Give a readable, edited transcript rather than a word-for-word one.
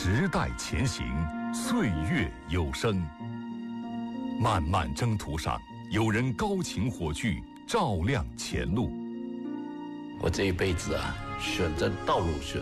时代前行，岁月有声。漫漫征途上，有人高擎火炬，照亮前路。 我这一辈子啊，选择道路是